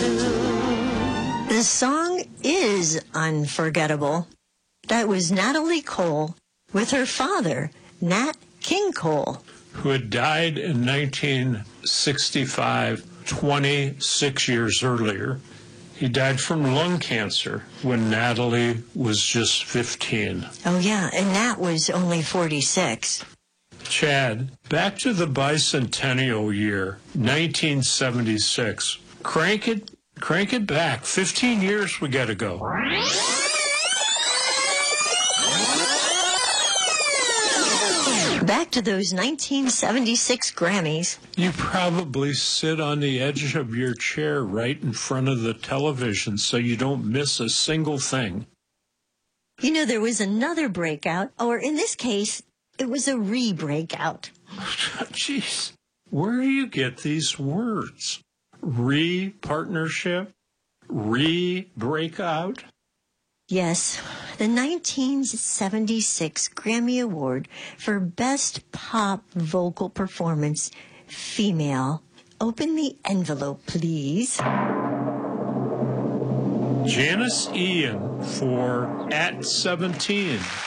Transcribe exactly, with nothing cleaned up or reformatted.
The song is unforgettable. That was Natalie Cole with her father, Nat King Cole, who had died in nineteen sixty-five, twenty-six years earlier. He died from lung cancer when Natalie was just fifteen. Oh, yeah, and Nat was only forty-six. Chad, back to the bicentennial year, nineteen seventy-six. Crank it, crank it back. fifteen years we gotta go. Back to those nineteen seventy-six Grammys. You probably sit on the edge of your chair right in front of the television so you don't miss a single thing. You know, there was another breakout, or in this case, it was a re-breakout. Jeez, where do you get these words? Re-partnership? Re-breakout? Yes, the nineteen seventy-six Grammy Award for Best Pop Vocal Performance, Female. Open the envelope, please. Janis Ian for At seventeen.